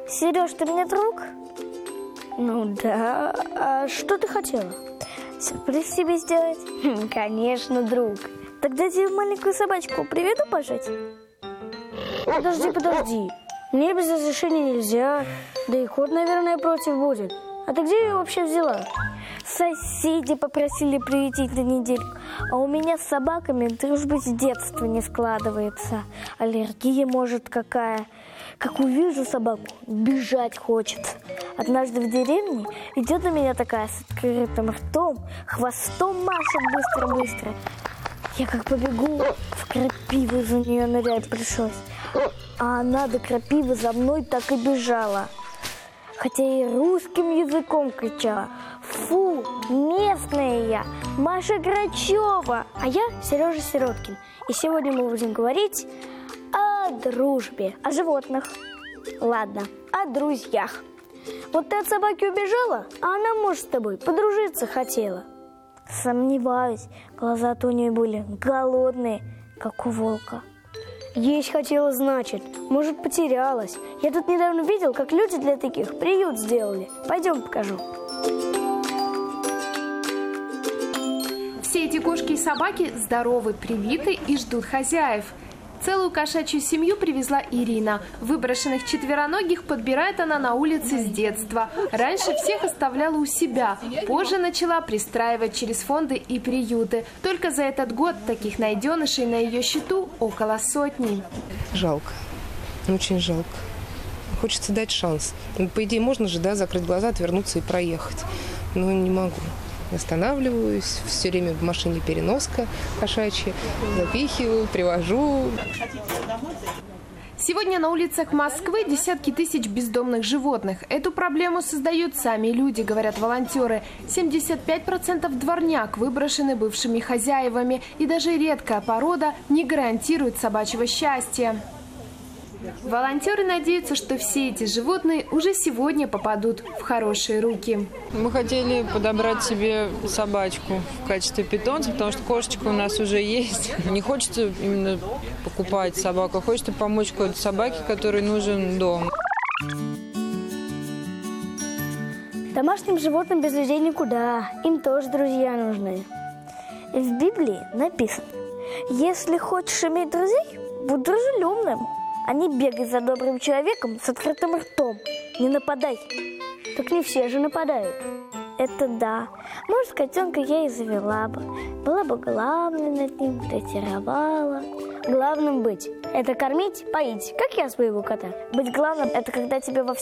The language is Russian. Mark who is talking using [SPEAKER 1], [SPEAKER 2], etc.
[SPEAKER 1] Сереж, ты мне друг? Ну да. А что ты хотела? Сюрприз себе сделать? Конечно, друг. Тогда тебе маленькую собачку приведу пожить? Подожди. Мне без разрешения нельзя. Да и кот, наверное, против будет. А ты где ее вообще взяла? Соседи попросили приютить на недельку. А у меня с собаками дружбы с детства не складывается. Аллергия может какая. Как увижу собаку, бежать хочется. Однажды в деревне идет на меня такая с открытым ртом, хвостом машет быстро-быстро. Я как побегу, в крапиву за нее нырять пришлось. А она до крапивы за мной так и бежала. Хотя и русским языком кричала. Фу, местная я, Маша Грачева. А я Сережа Сироткин. И сегодня мы будем говорить о дружбе, о животных. Ладно, о друзьях. Вот ты от собаки убежала, а она, может, с тобой подружиться хотела. Сомневаюсь, глаза-то у нее были голодные, как у волка. Есть хотела, значит. Может, потерялась. Я тут недавно видел, как люди для таких приют сделали. Пойдем покажу.
[SPEAKER 2] Все эти кошки и собаки здоровы, привиты и ждут хозяев. Целую кошачью семью привезла Ирина. Выброшенных четвероногих подбирает она на улице с детства. Раньше всех оставляла у себя. Позже начала пристраивать через фонды и приюты. Только за этот год таких найденышей на ее счету около 100.
[SPEAKER 3] Жалко. Очень жалко. Хочется дать шанс. По идее, можно же, да, закрыть глаза, отвернуться и проехать. Но не могу. Останавливаюсь, все время в машине переноска кошачья, запихиваю, привожу.
[SPEAKER 2] Сегодня на улицах Москвы десятки тысяч бездомных животных. Эту проблему создают сами люди, говорят волонтеры. 75% дворняк выброшены бывшими хозяевами. И даже редкая порода не гарантирует собачьего счастья. Волонтеры надеются, что все эти животные уже сегодня попадут в хорошие руки.
[SPEAKER 4] Мы хотели подобрать себе собачку в качестве питомца, потому что кошечка у нас уже есть. Не хочется именно покупать собаку, а хочется помочь какой-то собаке, которой нужен дом.
[SPEAKER 1] Домашним животным без людей никуда. Им тоже друзья нужны. И в Библии написано: если хочешь иметь друзей, будь дружелюбным. А не бегай за добрым человеком с открытым ртом. Не нападай. Так не все же нападают. Это да. Может, котенка я и завела бы. Была бы главной над ним, дрессировала. Главным быть – это кормить, поить, как я своего кота. Быть главным – это когда тебе во всем